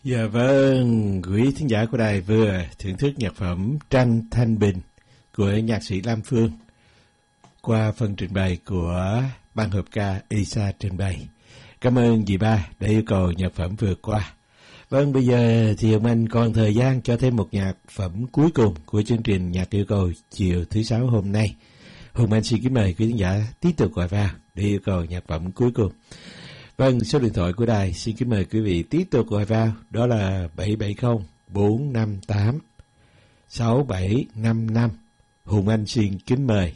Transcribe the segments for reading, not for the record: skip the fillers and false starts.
Dạ vâng, quý thính giả của đài vừa thưởng thức nhạc phẩm Tranh Thanh Bình của nhạc sĩ Lam Phương qua phần trình bày của ban hợp ca Isa trình bày. Cảm ơn dì Ba đã yêu cầu nhạc phẩm vừa qua. Vâng, bây giờ thì ông anh còn thời gian cho thêm một nhạc phẩm cuối cùng của chương trình nhạc yêu cầu chiều thứ Sáu hôm nay. Hùng Anh xin kính mời quý khán giả tiếp tục gọi vào để yêu cầu nhạc phẩm cuối cùng. Vâng, số điện thoại của đài xin kính mời quý vị tiếp tục gọi vào, đó là 770-458-6755. Hùng Anh xin kính mời.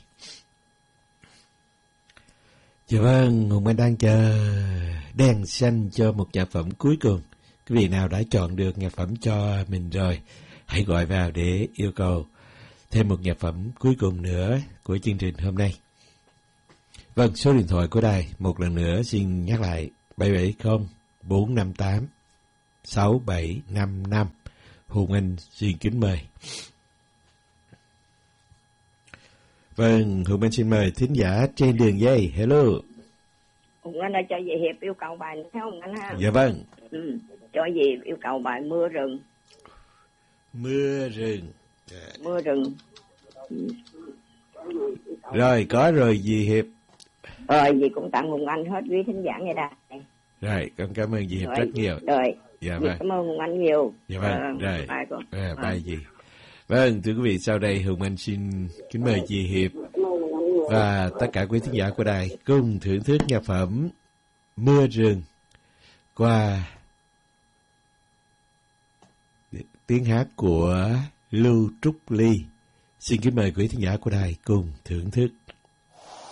Dạ vâng, Hùng Anh đang chờ đèn xanh cho một nhạc phẩm cuối cùng. Quý vị nào đã chọn được nhạc phẩm cho mình rồi, hãy gọi vào để yêu cầu thêm một nhạc phẩm cuối cùng nữa của chương trình hôm nay. Vâng, số điện thoại của đài một lần nữa xin nhắc lại 770-458-6755. Hùng Anh xin kính mời. Vâng, Hùng Anh xin mời thính giả trên đường dây. Hello. Hùng Anh ơi, cho dì Hiệp yêu cầu bài nữa không anh ha? Dạ vâng. Cho dì yêu cầu bài Mưa Rừng. Mưa Rừng. Mưa Rừng. Rồi, có rồi dì Hiệp. Rồi, dì cũng tặng Hùng Anh hết quý thính giả nghe đây. Rồi, con cảm ơn dì Hiệp rất nhiều. Rồi, dạ vâng. Cảm ơn Hùng Anh nhiều. Dạ vâng, rồi. Bài con. Bài gì? Vâng, thưa quý vị, sau đây Hùng Anh xin kính mời dì Hiệp và tất cả quý thính giả của đài cùng thưởng thức nhạc phẩm Mưa Rừng qua tiếng hát của Lưu Trúc Ly. Xin kính mời quý thính giả của đài cùng thưởng thức.